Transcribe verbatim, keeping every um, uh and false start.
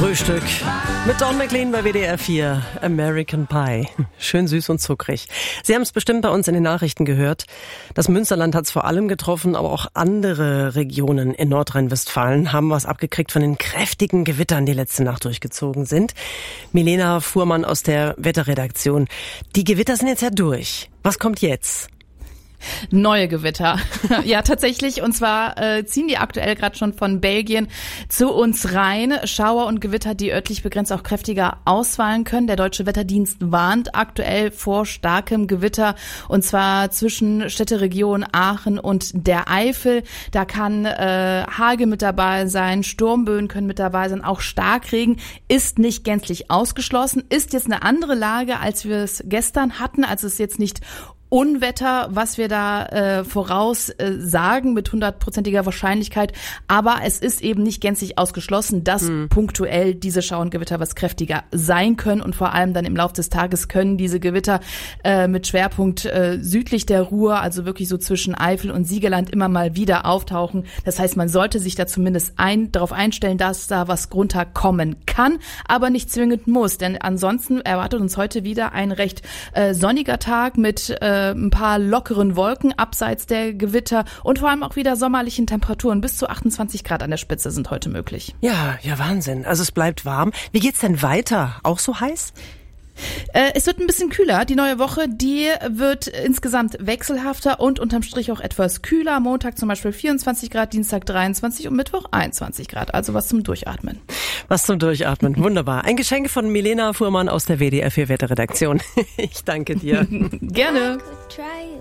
Frühstück mit Dawn McLean bei W D R vier, American Pie. Schön süß und zuckrig. Sie haben es bestimmt bei uns in den Nachrichten gehört. Das Münsterland hat es vor allem getroffen, aber auch andere Regionen in Nordrhein-Westfalen haben was abgekriegt von den kräftigen Gewittern, die letzte Nacht durchgezogen sind. Milena Fuhrmann aus der Wetterredaktion. Die Gewitter sind jetzt ja durch. Was kommt jetzt? Neue Gewitter. Ja, tatsächlich. Und zwar äh, ziehen die aktuell gerade schon von Belgien zu uns rein. Schauer und Gewitter, die örtlich begrenzt auch kräftiger ausfallen können. Der Deutsche Wetterdienst warnt aktuell vor starkem Gewitter. Und zwar zwischen Städteregion Aachen und der Eifel. Da kann äh, Hagel mit dabei sein, Sturmböen können mit dabei sein. Auch Starkregen ist nicht gänzlich ausgeschlossen. Ist jetzt eine andere Lage, als wir es gestern hatten. Also es ist jetzt nicht Unwetter, was wir da äh, voraus äh, sagen mit hundertprozentiger Wahrscheinlichkeit, aber es ist eben nicht gänzlich ausgeschlossen, dass mhm. punktuell diese Schauer und Gewitter was kräftiger sein können und vor allem dann im Laufe des Tages können diese Gewitter äh, mit Schwerpunkt äh, südlich der Ruhr, also wirklich so zwischen Eifel und Siegerland immer mal wieder auftauchen. Das heißt, man sollte sich da zumindest ein, darauf einstellen, dass da was drunter kommen kann, aber nicht zwingend muss, denn ansonsten erwartet uns heute wieder ein recht äh, sonniger Tag mit äh, ein paar lockeren Wolken abseits der Gewitter und vor allem auch wieder sommerlichen Temperaturen. Bis zu achtundzwanzig Grad an der Spitze sind heute möglich. Ja, ja, Wahnsinn. Also es bleibt warm. Wie geht's denn weiter? Auch so heiß? Äh, es wird ein bisschen kühler. Die neue Woche, die wird insgesamt wechselhafter und unterm Strich auch etwas kühler. Montag zum Beispiel vierundzwanzig Grad, Dienstag dreiundzwanzig und Mittwoch einundzwanzig Grad. Also was zum Durchatmen. Was zum Durchatmen. Wunderbar. Ein Geschenk von Milena Fuhrmann aus der W D R vier Wetterredaktion. Ich danke dir. Gerne.